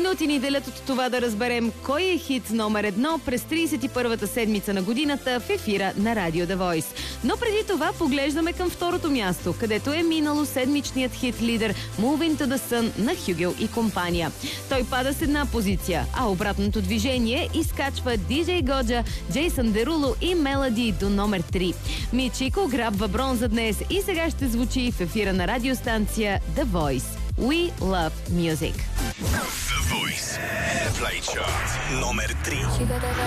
минути ни делят от това да разберем кой е хит номер 1 през 31-та седмица на годината в ефира на Радио The Voice. Но преди това поглеждаме към второто място, където е минало седмичният хит лидер Moving to the Sun на Хюгел и компания. Той пада с една позиция, а обратното движение изкачва DJ Годжа, Джейсън Деруло и Мелоди до номер 3. Мичико грабва бронза днес и сега ще звучи в ефира на радиостанция The Voice. We love music. The Voice Play Chart номер 3.